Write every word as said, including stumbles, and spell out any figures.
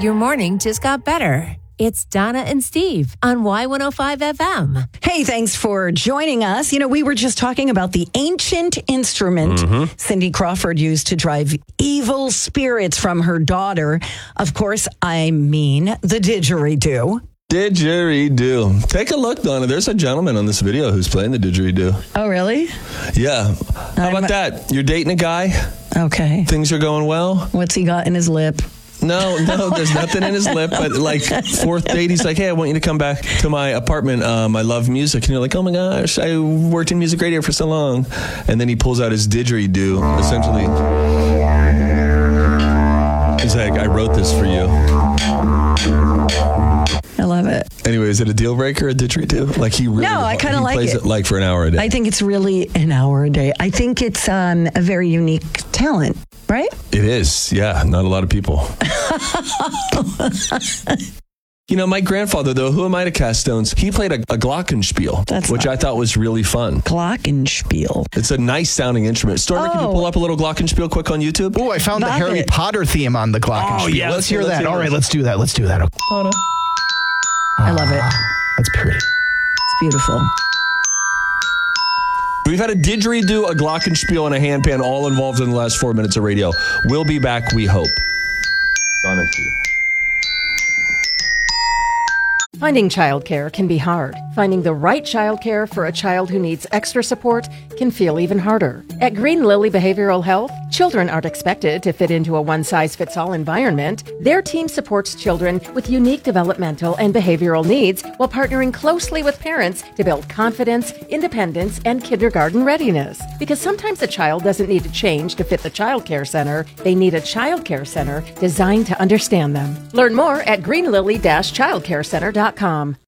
your morning just got better. It's Donna and Steve on Y one oh five F M. Hey, thanks for joining us. You know, we were just talking about the ancient instrument mm-hmm. Cindy Crawford used to drive evil spirits from her daughter. Of course, I mean the didgeridoo. Didgeridoo. Take a look, Donna. There's a gentleman on this video who's playing the didgeridoo. Oh, really? Yeah. How about I'm... that? You're dating a guy? Okay. Things are going well? What's he got in his lip? No, no, there's nothing in his lip. But like fourth date, he's like, hey, I want you to come back to my apartment. Um, I love music. And you're like, oh my gosh, I worked in music radio for so long. And then he pulls out his didgeridoo, essentially. He's like, I wrote this for you. I love it. Anyway, is it a deal breaker, a didgeridoo? Like he really No, I kind of like plays it. it like for an hour a day. I think it's really an hour a day. I think it's um, a very unique talent, right? It is, yeah. Not a lot of people. You know, my grandfather, though, who am I to cast stones? He played a, a glockenspiel, That's which I thought was really fun. Glockenspiel. It's a nice sounding instrument. Stormy, oh. can you pull up a little glockenspiel quick on YouTube? Oh, I found Not the Harry it. Potter theme on the glockenspiel. Oh, yeah. Let's, let's hear let's that. Hear All right, let's do that. Let's do that. Donna. I love it. That's pretty. It's beautiful. We've had a didgeridoo, a glockenspiel, and a handpan all involved in the last four minutes of radio. We'll be back, we hope. Donna. Finding childcare can be hard. Finding the right childcare for a child who needs extra support can feel even harder. At Green Lily Behavioral Health, children aren't expected to fit into a one-size-fits-all environment. Their team supports children with unique developmental and behavioral needs while partnering closely with parents to build confidence, independence, and kindergarten readiness. Because sometimes a child doesn't need to change to fit the childcare center. They need a childcare center designed to understand them. Learn more at green lily dash childcare center dot com.